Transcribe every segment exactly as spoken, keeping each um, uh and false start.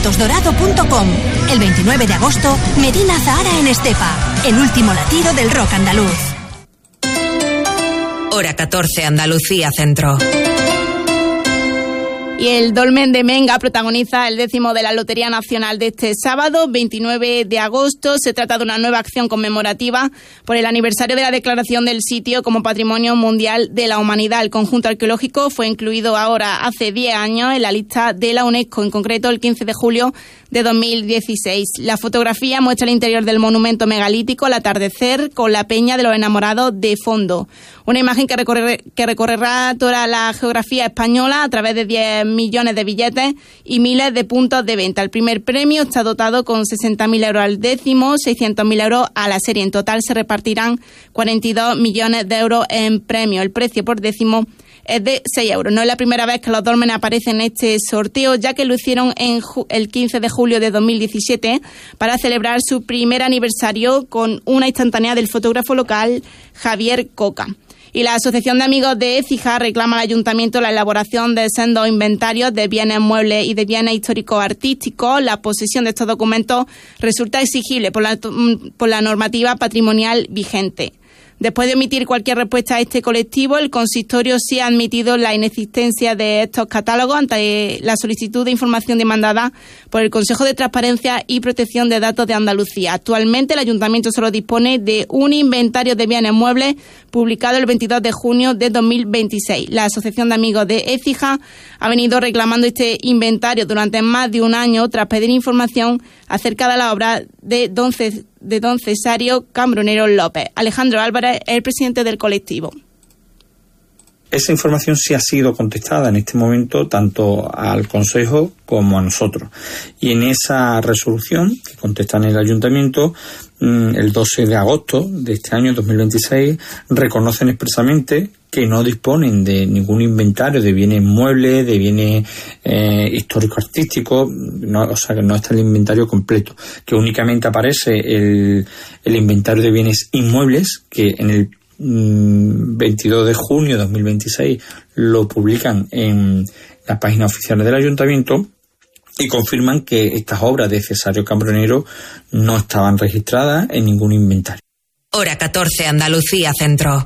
ayuntamientos dorado punto com. El veintinueve de agosto, Medina Zahara en Estepa, el último latido del rock andaluz. Hora catorce, Andalucía Centro. Y el Dolmen de Menga protagoniza el décimo de la Lotería Nacional de este sábado, veintinueve de agosto. Se trata de una nueva acción conmemorativa por el aniversario de la declaración del sitio como Patrimonio Mundial de la Humanidad. El conjunto arqueológico fue incluido ahora hace diez años en la lista de la UNESCO, en concreto el quince de julio de dos mil dieciséis. La fotografía muestra el interior del monumento megalítico al atardecer, con la Peña de los Enamorados de fondo. Una imagen que, recorre, que recorrerá toda la geografía española a través de diez millones de billetes y miles de puntos de venta. El primer premio está dotado con sesenta mil euros al décimo, seiscientos mil euros a la serie. En total se repartirán cuarenta y dos millones de euros en premios. El precio por décimo es de seis euros. No es la primera vez que los dólmenes aparecen en este sorteo, ya que lo hicieron en ju- el quince de julio de dos mil diecisiete para celebrar su primer aniversario con una instantánea del fotógrafo local Javier Coca. Y la Asociación de Amigos de Écija reclama al Ayuntamiento la elaboración de sendos inventarios de bienes muebles y de bienes históricos artísticos. La posesión de estos documentos resulta exigible por la, por la normativa patrimonial vigente. Después de emitir cualquier respuesta a este colectivo, el consistorio sí ha admitido la inexistencia de estos catálogos ante la solicitud de información demandada por el Consejo de Transparencia y Protección de Datos de Andalucía. Actualmente el Ayuntamiento solo dispone de un inventario de bienes muebles publicado el veintidós de junio de dos mil veintiséis. La Asociación de Amigos de Écija ha venido reclamando este inventario durante más de un año tras pedir información acerca de la obra de don, C- de don Cesario Cambronero López. Alejandro Álvarez es el presidente del colectivo. Esa información sí ha sido contestada en este momento tanto al Consejo como a nosotros. Y en esa resolución que contestan el Ayuntamiento, el doce de agosto de este año dos mil veintiséis, reconocen expresamente que no disponen de ningún inventario de bienes muebles, de bienes eh, históricos-artísticos, no, o sea que no está el inventario completo, que únicamente aparece el, el inventario de bienes inmuebles, que en el veintidós de junio de dos mil veintiséis lo publican en las páginas oficiales del Ayuntamiento y confirman que estas obras de Cesario Cambronero no estaban registradas en ningún inventario. Hora catorce, Andalucía Centro.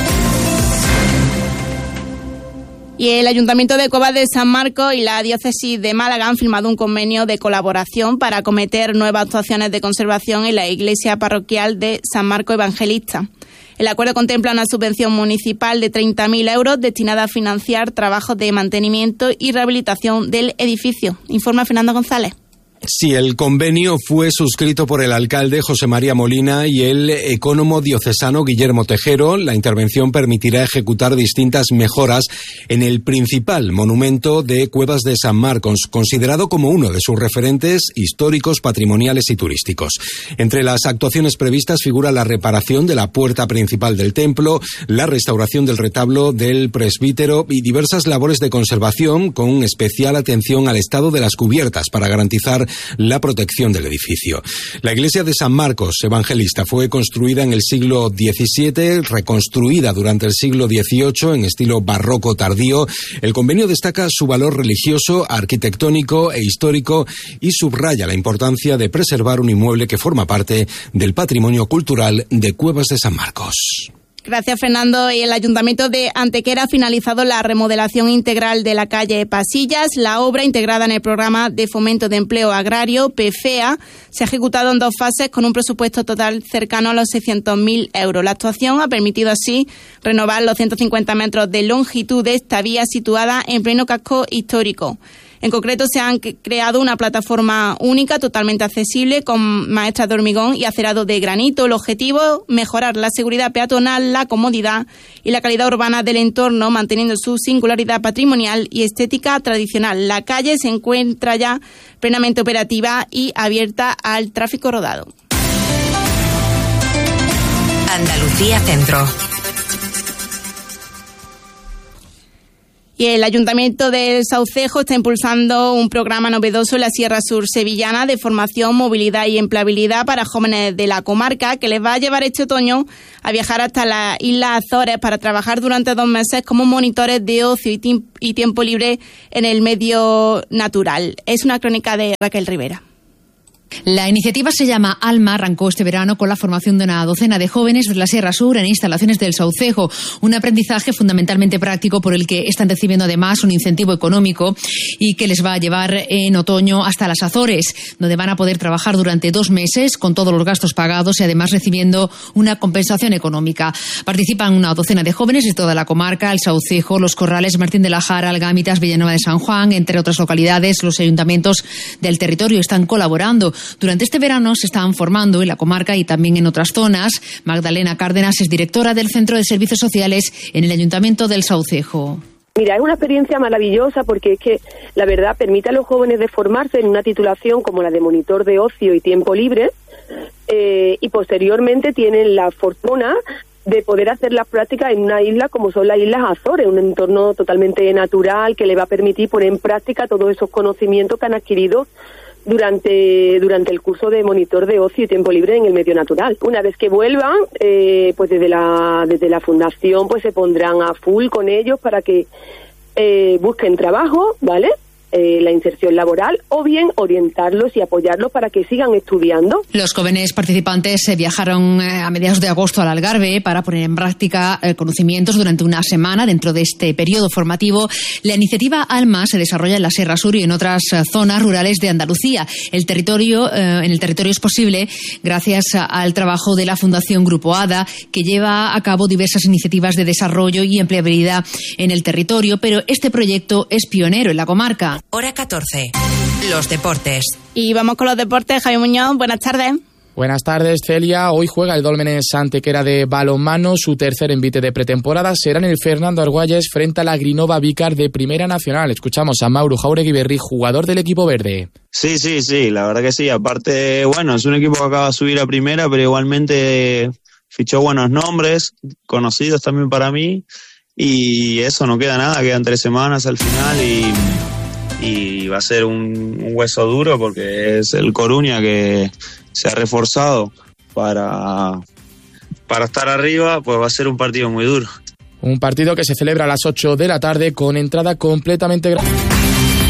Y el Ayuntamiento de Cuevas de San Marcos y la Diócesis de Málaga han firmado un convenio de colaboración para acometer nuevas actuaciones de conservación en la iglesia parroquial de San Marcos Evangelista. El acuerdo contempla una subvención municipal de treinta mil euros destinada a financiar trabajos de mantenimiento y rehabilitación del edificio. Informa Fernando González. Sí, el convenio fue suscrito por el alcalde José María Molina y el ecónomo diocesano Guillermo Tejero. La intervención permitirá ejecutar distintas mejoras en el principal monumento de Cuevas de San Marcos, considerado como uno de sus referentes históricos, patrimoniales y turísticos. Entre las actuaciones previstas figura la reparación de la puerta principal del templo, la restauración del retablo del presbítero y diversas labores de conservación, con especial atención al estado de las cubiertas para garantizar la protección del edificio. La iglesia de San Marcos Evangelista fue construida en el siglo diecisiete, reconstruida durante el siglo dieciocho en estilo barroco tardío. El convenio destaca su valor religioso, arquitectónico e histórico y subraya la importancia de preservar un inmueble que forma parte del patrimonio cultural de Cuevas de San Marcos. Gracias, Fernando. Y el Ayuntamiento de Antequera ha finalizado la remodelación integral de la calle Pasillas. La obra, integrada en el Programa de Fomento de Empleo Agrario, P F E A, se ha ejecutado en dos fases con un presupuesto total cercano a los seiscientos mil euros. La actuación ha permitido así renovar los ciento cincuenta metros de longitud de esta vía situada en pleno casco histórico. En concreto, se han creado una plataforma única totalmente accesible con maestras de hormigón y acerado de granito. El objetivo, mejorar la seguridad peatonal, la comodidad y la calidad urbana del entorno, manteniendo su singularidad patrimonial y estética tradicional. La calle se encuentra ya plenamente operativa y abierta al tráfico rodado. Andalucía Centro. Y el Ayuntamiento del Saucejo está impulsando un programa novedoso en la Sierra Sur sevillana de formación, movilidad y empleabilidad para jóvenes de la comarca, que les va a llevar este otoño a viajar hasta las Islas Azores para trabajar durante dos meses como monitores de ocio y, tim- y tiempo libre en el medio natural. Es una crónica de Raquel Rivera. La iniciativa se llama Alma, arrancó este verano con la formación de una docena de jóvenes de la Sierra Sur en instalaciones del Saucejo, un aprendizaje fundamentalmente práctico por el que están recibiendo además un incentivo económico y que les va a llevar en otoño hasta las Azores, donde van a poder trabajar durante dos meses con todos los gastos pagados y además recibiendo una compensación económica. Participan una docena de jóvenes de toda la comarca, el Saucejo, Los Corrales, Martín de la Jara, Algámitas, Villanueva de San Juan, entre otras localidades. Los ayuntamientos del territorio están colaborando. Durante este verano se están formando en la comarca y también en otras zonas. Magdalena Cárdenas es directora del Centro de Servicios Sociales en el Ayuntamiento del Saucejo. Mira, es una experiencia maravillosa porque es que, la verdad, permite a los jóvenes de formarse en una titulación como la de monitor de ocio y tiempo libre eh, y posteriormente tienen la fortuna de poder hacer las prácticas en una isla como son las Islas Azores, un entorno totalmente natural que le va a permitir poner en práctica todos esos conocimientos que han adquirido durante durante el curso de monitor de ocio y tiempo libre en el medio natural. Una vez que vuelvan, eh, pues desde la desde la fundación pues se pondrán a full con ellos para que eh, busquen trabajo, ¿vale? Eh, la inserción laboral, o bien orientarlos y apoyarlos para que sigan estudiando. Los jóvenes participantes viajaron a mediados de agosto al Algarve para poner en práctica conocimientos durante una semana dentro de este periodo formativo. La iniciativa Alma se desarrolla en la Sierra Sur y en otras zonas rurales de Andalucía. El territorio, eh, en el territorio es posible gracias al trabajo de la Fundación Grupo ADA, que lleva a cabo diversas iniciativas de desarrollo y empleabilidad en el territorio, pero este proyecto es pionero en la comarca. Hora catorce. Los deportes. Y vamos con los deportes. Javier Muñoz, buenas tardes. Buenas tardes, Celia. Hoy juega el Dólmenes Antequera de balonmano. Su tercer envite de pretemporada será en el Fernando Argüelles frente a la Grinova Vícar de Primera Nacional. Escuchamos a Mauro Jauregui Berri, jugador del equipo verde. Sí, sí, sí, la verdad que sí. Aparte, bueno, es un equipo que acaba de subir a Primera, pero igualmente fichó buenos nombres, conocidos también para mí. Y eso, no queda nada, quedan tres semanas al final y... y va a ser un, un hueso duro porque es el Coruña que se ha reforzado para, para estar arriba, pues va a ser un partido muy duro. Un partido que se celebra a las ocho de la tarde con entrada completamente gratuita.